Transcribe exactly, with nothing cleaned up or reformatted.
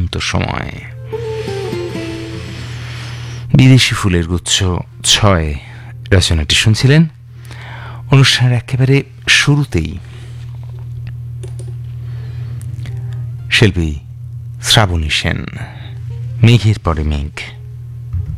বসন্ত সময়। বিদেশি ফুলের গুচ্ছ ছয় রচনাটি শুনছিলেন অনুষ্ঠানের একেবারে শুরুতেই শিল্পী শ্রাবণী সেন, মেঘের পরে মেঘ।